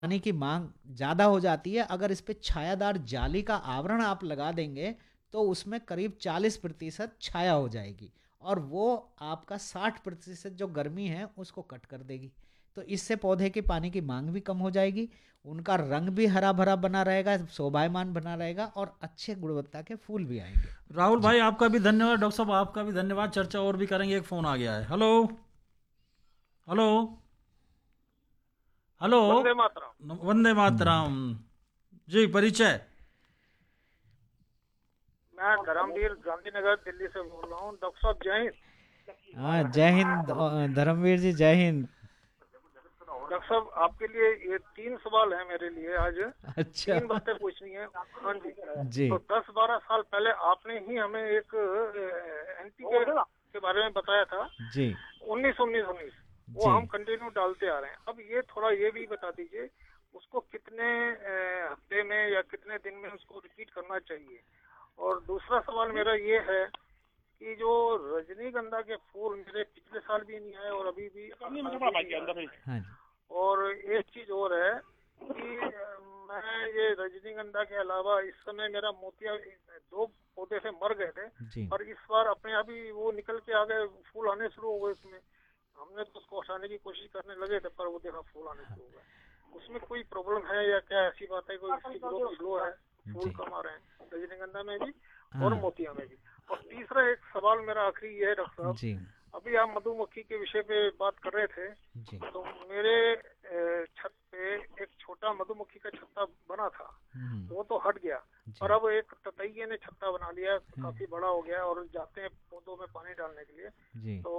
पानी की मांग ज़्यादा हो जाती है। अगर इस पे छायादार जाली का आवरण आप लगा देंगे तो उसमें करीब 40% छाया हो जाएगी और वो आपका 60% जो गर्मी है उसको कट कर देगी। तो इससे पौधे की पानी की मांग भी कम हो जाएगी, उनका रंग भी हरा भरा बना रहेगा, शोभायमान बना रहेगा और अच्छे गुणवत्ता के फूल भी आएंगे। राहुल जी। भाई आपका भी धन्यवाद, डॉक्टर साहब आपका भी धन्यवाद। चर्चा और भी करेंगे, एक फ़ोन आ गया है। Hello. Hello. Hello. Vande Mataram. वंदे वंदे। मातरम। जी, परिचय। मैं धर्मवीर गांधीनगर दिल्ली से बोल रहा हूँ। डॉक्टर साहब जय हिंद। हाँ, जय हिंद धर्मवीर जी, जय हिंद। डॉक्टर साहब आपके लिए ये 3 सवाल है मेरे लिए आज। अच्छा। 3 बातें पूछनी है। हाँ जी। जी। तो 10-12 साल पहले आपने ही हमें एक एनपीके के बारे में बताया था। जी। 19-19-19 वो जी। हम कंटिन्यू डालते आ रहे हैं। अब ये थोड़ा ये भी बता दीजिए उसको कितने हफ्ते में या कितने दिन में उसको रिपीट करना चाहिए। और दूसरा सवाल मेरा ये है कि जो रजनीगंधा के फूल मेरे पिछले साल भी नहीं आए और अभी भी नहीं आए। हाँ जी। और एक चीज और है कि मैं ये रजनीगंधा के अलावा इस समय मेरा मोतिया 2 पौधे से मर गए थे जी। और इस बार अपने अभी वो निकल के आ गए, फूल आने शुरू हो गए उसमें। हमने तो उसको हटाने की कोशिश करने लगे थे पर वो देखा फूल आने शुरू हो गए। उसमें कोई प्रॉब्लम है या क्या, ऐसी बात है कोई इसकी ग्रोथ स्लो है, फूल जी। कम आ रहे हैं रजनीगंधा में भी और हाँ मोतिया में भी। और तीसरा एक सवाल मेरा आखिरी ये है डॉक्टर साहब, जी। अभी आप मधुमक्खी के विषय पे बात कर रहे थे जी। तो मेरे छत पे एक छोटा मधुमक्खी का छत्ता बना था, वो तो हट गया। जी। और अब एक ततैये ने छत्ता बना लिया, काफी बड़ा हो गया और जाते हैं पौधों में पानी डालने के लिए जी। तो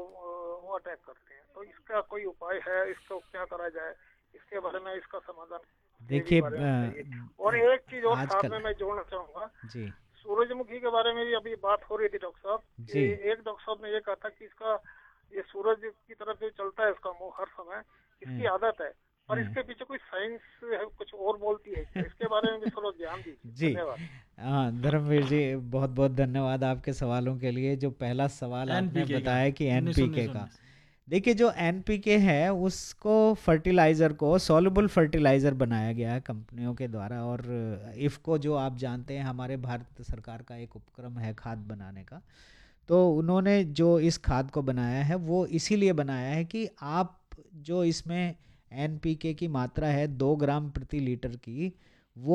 वो अटैक करते हैं। तो इसका कोई उपाय है, इसको क्या करा जाए, इसके बारे में, इसका समाधान के भी देखिए बारे में बताइए। और एक चीज और साथ आजकल। में मैं जोड़ना चाहूंगा, जी। सूरजमुखी के बारे में भी अभी बात हो रही थी डॉक्टर साहब जी। कि एक डॉक्टर साहब ने ये कहा था कि इसका ये सूरज की तरफ जो चलता है इसका मुंह हर समय, इसकी हैं, आदत है और हैं। इसके पीछे कोई साइंस है, कुछ और बोलती है क्या? इसके बारे में भी थोड़ा ध्यान दीजिए। जी। धन्यवाद। हाँ धर्मवीर जी, बहुत बहुत धन्यवाद आपके सवालों के लिए। जो पहला सवाल आपने एनपीके का बताया कि उन्नीस एनपीके उन्नीस का, उन्नीस देखिए जो एनपीके है उसको फर्टिलाइज़र को सॉल्युबल फर्टिलाइज़र बनाया गया है कंपनियों के द्वारा। और इफ़को जो आप जानते हैं हमारे भारत सरकार का एक उपक्रम है खाद बनाने का, तो उन्होंने जो इस खाद को बनाया है वो इसीलिए बनाया है कि आप जो इसमें एनपीके की मात्रा है 2 ग्राम प्रति लीटर की, वो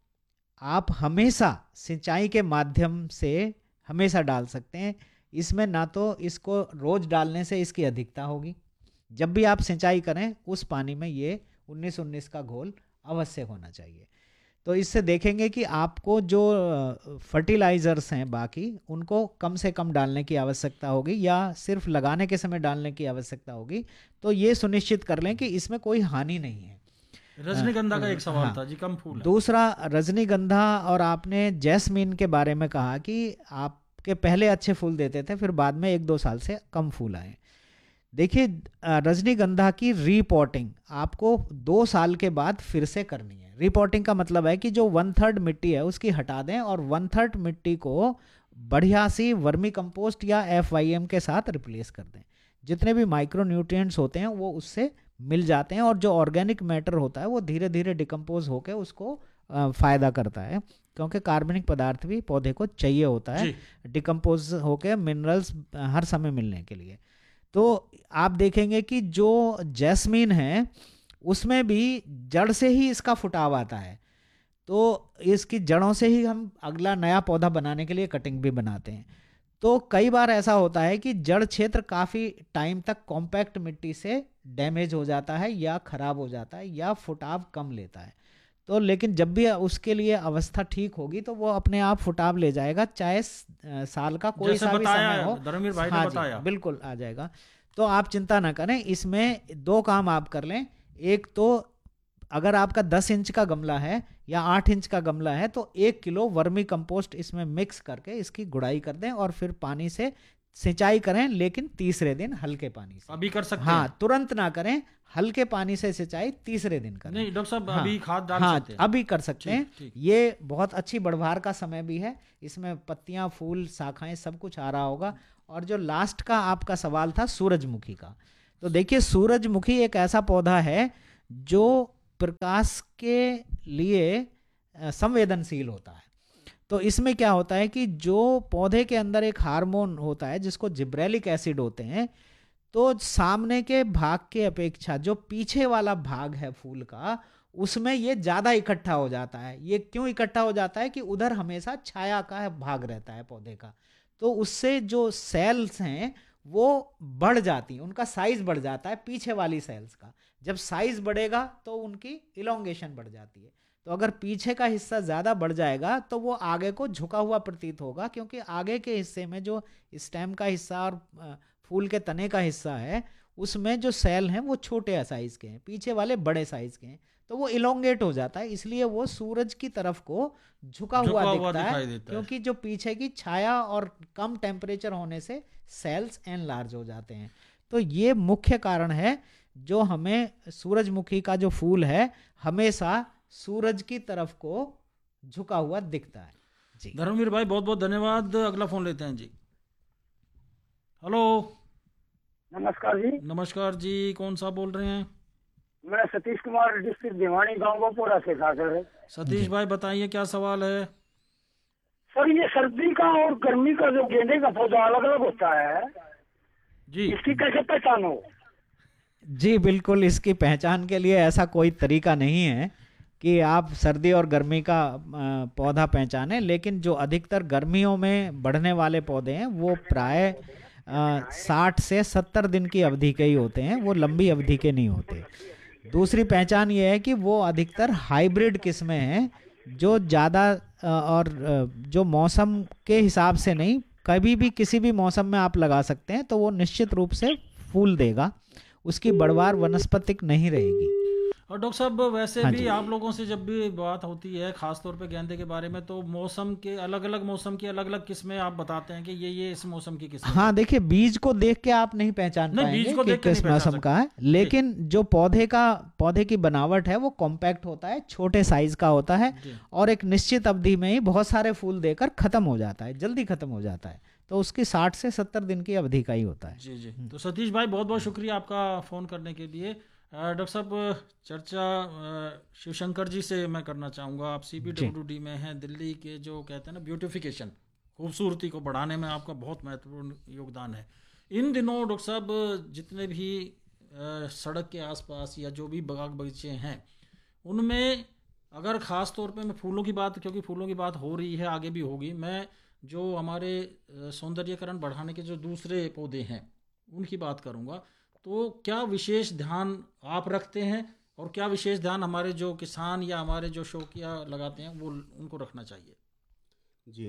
आप हमेशा सिंचाई के माध्यम से हमेशा डाल सकते हैं। इसमें ना तो इसको रोज डालने से इसकी अधिकता होगी, जब भी आप सिंचाई करें उस पानी में ये 19-19 का घोल अवश्य होना चाहिए। तो इससे देखेंगे कि आपको जो फर्टिलाइजर्स हैं बाकी उनको कम से कम डालने की आवश्यकता होगी या सिर्फ लगाने के समय डालने की आवश्यकता होगी। तो ये सुनिश्चित कर लें कि इसमें कोई हानि नहीं है। रजनीगंधा का एक सवाल हाँ, था जी, कम फूल है। दूसरा रजनीगंधा, और आपने जैस्मीन के बारे में कहा कि आपके पहले अच्छे फूल देते थे फिर बाद में 1-2 साल से कम फूल आए। देखिए रजनीगंधा की रिपोर्टिंग आपको 2 साल के बाद फिर से करनी है। रिपोर्टिंग का मतलब है कि जो 1/3 मिट्टी है उसकी हटा दें और 1/3 मिट्टी को बढ़िया सी वर्मी कंपोस्ट या FYM के साथ रिप्लेस कर दें। जितने भी माइक्रो न्यूट्रिएंट्स होते हैं वो उससे मिल जाते हैं और जो ऑर्गेनिक मैटर होता है वो धीरे धीरे डिकम्पोज होकर उसको फ़ायदा करता है, क्योंकि कार्बनिक पदार्थ भी पौधे को चाहिए होता है जी। डिकम्पोज होकर मिनरल्स हर समय मिलने के लिए। तो आप देखेंगे कि जो जैस्मीन है उसमें भी जड़ से ही इसका फुटाव आता है, तो इसकी जड़ों से ही हम अगला नया पौधा बनाने के लिए कटिंग भी बनाते हैं। तो कई बार ऐसा होता है कि जड़ क्षेत्र काफ़ी टाइम तक कॉम्पैक्ट मिट्टी से डैमेज हो जाता है या ख़राब हो जाता है या फुटाव कम लेता है। तो लेकिन जब भी उसके लिए अवस्था ठीक होगी तो वो अपने आप फुटाव ले जाएगा, चाहे साल का कोई जैसे सा भी बताया समय हो। धर्मवीर भाई ने हाँ जी, बताया। बिल्कुल आ जाएगा। तो आप चिंता ना करें, इसमें 2 काम आप कर लें। एक तो अगर आपका 10 इंच का गमला है या 8 इंच का गमला है तो 1 किलो वर्मी कंपोस्ट इसमें मिक्स करके इसकी गुड़ाई कर दें और फिर पानी से सिंचाई करें, लेकिन तीसरे दिन हल्के पानी से। अभी कर सकते हाँ, हैं? तुरंत ना करें, हल्के पानी से सिंचाई तीसरे दिन करें। नहीं डॉक्टर साहब, हाँ अभी खाद डाल हाँ, सकते हैं? अभी कर सकते हैं। ठीक ठीक। ये बहुत अच्छी बढ़वार का समय भी है, इसमें पत्तियां फूल शाखाएं सब कुछ आ रहा होगा। और जो लास्ट का आपका सवाल था सूरजमुखी का, तो देखिए सूरजमुखी एक ऐसा पौधा है जो प्रकाश के लिए संवेदनशील होता है। तो इसमें क्या होता है कि जो पौधे के अंदर एक हार्मोन होता है जिसको जिब्रेलिक एसिड होते हैं, तो सामने के भाग के अपेक्षा जो पीछे वाला भाग है फूल का, उसमें ये ज़्यादा इकट्ठा हो जाता है। ये क्यों इकट्ठा हो जाता है कि उधर हमेशा छाया का भाग रहता है पौधे का, तो उससे जो सेल्स हैं वो बढ़ जाती हैं, उनका साइज बढ़ जाता है पीछे वाली सेल्स का। जब साइज बढ़ेगा तो उनकी इलोंगेशन बढ़ जाती है। तो अगर पीछे का हिस्सा ज़्यादा बढ़ जाएगा तो वो आगे को झुका हुआ प्रतीत होगा, क्योंकि आगे के हिस्से में जो स्टेम का हिस्सा और फूल के तने का हिस्सा है उसमें जो सेल हैं वो छोटे साइज के हैं, पीछे वाले बड़े साइज के हैं, तो वो इलोंगेट हो जाता है। इसलिए वो सूरज की तरफ को झुका हुआ दिखता है, क्योंकि जो पीछे की छाया और कम टेम्परेचर होने से सेल्स एनलार्ज हो जाते हैं। तो ये मुख्य कारण है जो हमें सूरजमुखी का जो फूल है हमेशा सूरज की तरफ को झुका हुआ दिखता है। जी धर्मवीर भाई बहुत बहुत धन्यवाद। अगला फोन लेते हैं जी। हेलो, नमस्कार जी। नमस्कार जी, कौन सा बोल रहे हैं? मैं सतीश कुमार, डिस्ट्रिक्ट भिवानी, गांव गोपोरा से था सर। सतीश भाई बताइए क्या सवाल है? सर ये सर्दी का और गर्मी का जो गेंदे का पौधा अलग अलग होता है जी, इसकी कैसे पहचान हो? जी बिल्कुल, इसकी पहचान के लिए ऐसा कोई तरीका नहीं है कि आप सर्दी और गर्मी का पौधा पहचानें, लेकिन जो अधिकतर गर्मियों में बढ़ने वाले पौधे हैं वो प्राय 60 से 70 दिन की अवधि के ही होते हैं, वो लंबी अवधि के नहीं होते। दूसरी पहचान ये है कि वो अधिकतर हाइब्रिड किस्में हैं जो ज़्यादा और जो मौसम के हिसाब से नहीं, कभी भी किसी भी मौसम में आप लगा सकते हैं, तो वो निश्चित रूप से फूल देगा, उसकी बढ़वार वनस्पतिक नहीं रहेगी। और डॉक्टर साहब वैसे भी आप लोगों से जब भी बात होती है खासतौर पे गेंदे के बारे में, तो मौसम के अलग अलग मौसम की अलग अलग किस्में आप बताते हैं कि ये इस मौसम की किस्म। हाँ देखिए, बीज को देख के आप नहीं पहचान पाएंगे कि किस मौसम का है, लेकिन जो पौधे की बनावट है वो कॉम्पैक्ट होता है, छोटे साइज का होता है और एक निश्चित अवधि में ही बहुत सारे फूल देकर खत्म हो जाता है, जल्दी खत्म हो जाता है। तो उसकी 60 से 70 दिन की अवधि का ही होता है। जी। तो सतीश भाई बहुत बहुत शुक्रिया आपका फ़ोन करने के लिए। डॉक्टर साहब चर्चा शिवशंकर जी से मैं करना चाहूँगा। आप CPWD में हैं, दिल्ली के जो कहते हैं ना ब्यूटिफिकेशन, खूबसूरती को बढ़ाने में आपका बहुत महत्वपूर्ण योगदान है। इन दिनों डॉक्टर साहब जितने भी सड़क के आसपास या जो भी बाग बगीचे हैं उनमें अगर ख़ास तौर पे मैं फूलों की बात, क्योंकि फूलों की बात हो रही है, आगे भी होगी, मैं जो हमारे सौंदर्यकरण बढ़ाने के जो दूसरे पौधे हैं उनकी बात करूँगा। तो क्या विशेष ध्यान आप रखते हैं और क्या विशेष ध्यान हमारे जो किसान या हमारे जो शौकिया लगाते हैं वो उनको रखना चाहिए? जी,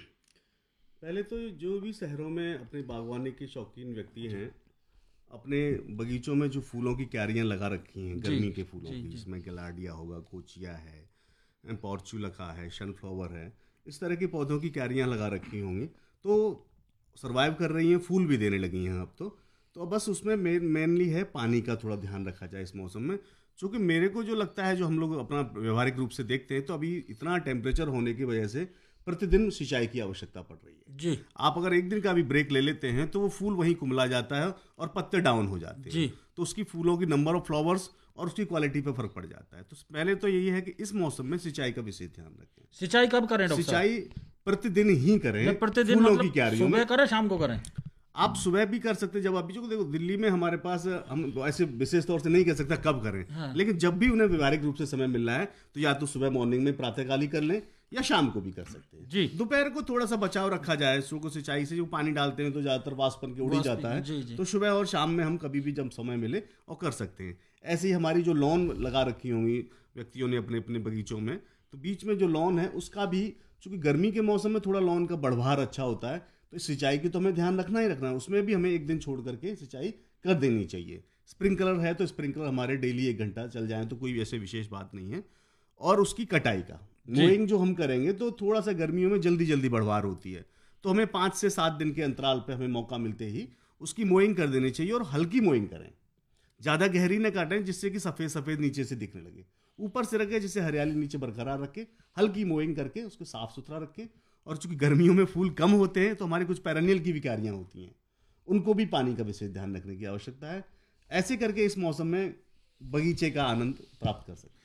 पहले तो जो भी शहरों में अपनी बागवानी के शौकीन व्यक्ति हैं, अपने बगीचों में जो फूलों की क्यारियां लगा रखी हैं गर्मी के फूलों की, जिसमें गिलाडिया होगा, कोचिया है, पॉर्चुलका है, सनफ्लावर है, इस तरह के पौधों की क्यारियां लगा रखी होंगी, तो सर्वाइव कर रही हैं, फूल भी देने लगी हैं अब तो बस उसमें मेनली है पानी का थोड़ा ध्यान रखा जाए इस मौसम में। चूँकि मेरे को जो लगता है, जो हम लोग अपना व्यवहारिक रूप से देखते हैं, तो अभी इतना टेम्परेचर होने की वजह से प्रतिदिन सिंचाई की आवश्यकता पड़ रही है। जी, आप अगर एक दिन का भी ब्रेक ले लेते हैं तो वो फूल वहीं कुमला जाता है और पत्ते डाउन हो जाते हैं, तो उसकी फूलों की नंबर ऑफ फ्लावर्स और उसकी क्वालिटी पे फर्क पड़ जाता है। तो पहले तो यही है कि इस मौसम में सिंचाई का विशेष ध्यान रखें। सिंचाई कब करें डॉक्टर? सिंचाई प्रतिदिन ही करें, प्रतिदिन फूलों मतलब की क्यारियों में। सुबह करें शाम को करें? आप सुबह भी कर सकते हैं, जब अभी जो देखो दिल्ली में हमारे पास, हम ऐसे विशेष तौर से नहीं कह सकता कब करें, लेकिन जब भी उन्हें व्यवहारिक रूप से समय मिल रहा है तो या तो सुबह मॉर्निंग में प्रातःकाल ही कर लें या शाम को भी कर सकते हैं। जी, दोपहर को थोड़ा सा बचाव रखा जाए, को सिंचाई से जो पानी डालते हैं तो ज्यादातर वाष्पन के उड़ ही जाता है, तो सुबह और शाम में हम कभी भी जब समय मिले और कर सकते हैं। ऐसे ही हमारी जो लॉन लगा रखी होंगी व्यक्तियों ने अपने अपने बगीचों में, तो बीच में जो लॉन है उसका भी, चूंकि गर्मी के मौसम में थोड़ा लॉन का बढ़वार अच्छा होता है, तो सिंचाई की तो हमें ध्यान रखना ही रखना है, उसमें भी हमें एक दिन छोड़ करके सिंचाई कर देनी चाहिए। स्प्रिंकलर है तो स्प्रिंकलर हमारे डेली 1 घंटा चल जाए तो कोई ऐसे विशेष बात नहीं है। और उसकी कटाई का मोइंग जो हम करेंगे तो थोड़ा सा गर्मियों में जल्दी जल्दी बढ़वार होती है, तो हमें 5 से 7 दिन के अंतराल पे हमें मौका मिलते ही उसकी मोइंग कर देनी चाहिए। और हल्की मोइंग करें, ज़्यादा गहरी न काटें जिससे कि सफ़ेद सफ़ेद नीचे से दिखने लगे, ऊपर से रखें जिससे हरियाली नीचे बरकरार रखें, हल्की मोइंग करके उसको साफ़ सुथरा रखें। और चूंकि गर्मियों में फूल कम होते हैं तो हमारी कुछ पेरेनियल की विकारियाँ होती हैं, उनको भी पानी का विशेष ध्यान रखने की आवश्यकता है। ऐसे करके इस मौसम में बगीचे का आनंद प्राप्त कर सकते हैं।